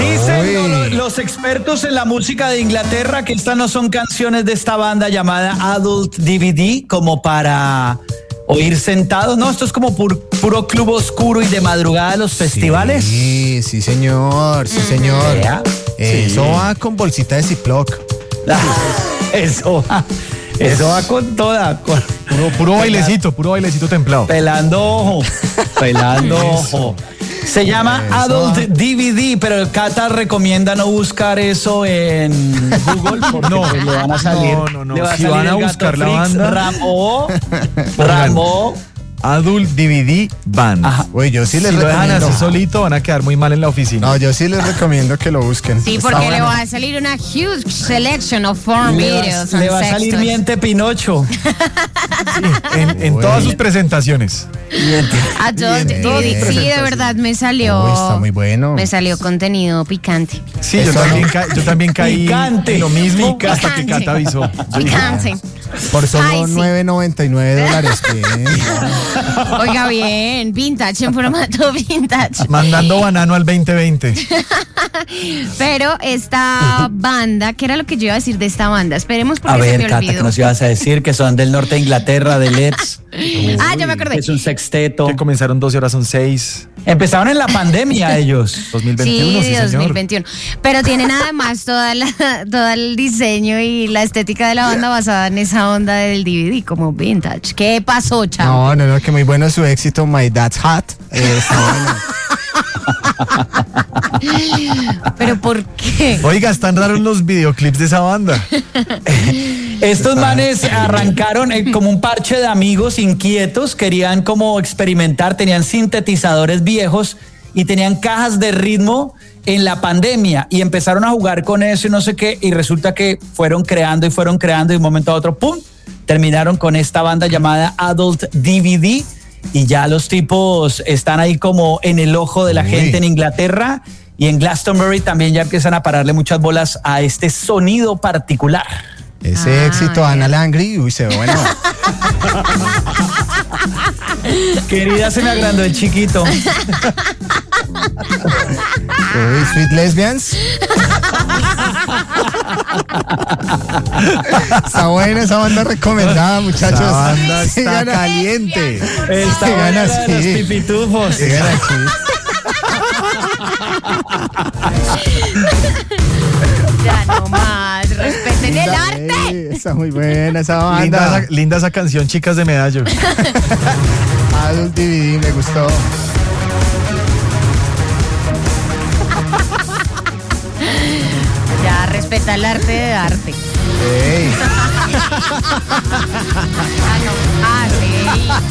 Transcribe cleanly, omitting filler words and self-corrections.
Dicen los expertos en la música de Inglaterra que estas no son canciones de esta banda llamada Adult DVD como para oír sentados. No, esto es como puro club oscuro y de madrugada de los festivales. Sí, señor, sí, señor. Eso va con bolsita de Ziploc. Eso va con toda. Puro bailecito templado. Pelando ojo. Se llama Adult DVD, pero el Cata recomienda no buscar eso en Google porque pues le van a salir. No. Le va a Si salir van a el buscar Gato la Frix, banda, Rambo. Adult DVD Band. Ajá. Uy, yo sí les Si lo dejan recomiendo. así solito, van a quedar muy mal en la oficina. No, yo sí les recomiendo que lo busquen. Sí, Está porque le bueno. va a salir una huge selection of foreign videos. Le va a and salir sex toys. miente Pinocho. En todas sus presentaciones. Adult Bien, DVD. Sí, de verdad me salió. Uy, está muy bueno. Me salió contenido picante. Sí, Eso yo también caí Picante. en lo mismo Picante. hasta que Cata avisó. Picante. Por solo Ay, sí. $9.99. Bien. Oiga, bien, vintage en formato vintage. Mandando banano al 2020. Pero esta banda, ¿qué era lo que yo iba a decir de esta banda? Esperemos porque A se ver, me Cata, olvidó. que nos ibas a decir que son del norte de Inglaterra, de Leeds. Ah, ya me acordé. Es un sexteto. Que comenzaron 12 horas, son 6. Empezaron en la pandemia ellos. 2021, sí, señor. 2021. Pero tienen además todo el diseño y la estética de la banda basada en esa onda del DVD, como vintage. ¿Qué pasó, chavo? No, que muy bueno su éxito, My Dad's Hat. Está bueno. ¿Pero por qué? Oiga, están raros los videoclips de esa banda. Estos manes arrancaron como un parche de amigos inquietos, querían como experimentar, tenían sintetizadores viejos y tenían cajas de ritmo en la pandemia y empezaron a jugar con eso y no sé qué, y resulta que fueron creando y de un momento a otro, ¡pum!, terminaron con esta banda llamada Adult DVD y ya los tipos están ahí como en el ojo de la gente en Inglaterra y en Glastonbury también ya empiezan a pararle muchas bolas a este sonido particular. Ese éxito, Ana Langri, uy, se ve bueno. Querida, se me agrandó el chiquito. Uy, Sweet Lesbians. Está buena esa banda recomendada, muchachos. Esa banda Se está gana- caliente. Esta Se gana banda de así. los pipitufos. se gana aquí. Ya no más, respeten el arte. Ey, está muy buena esa banda. Linda esa canción, chicas de Medallo. Adult DVD, me gustó. Ya respeta el arte de arte. Ey. Ah, no.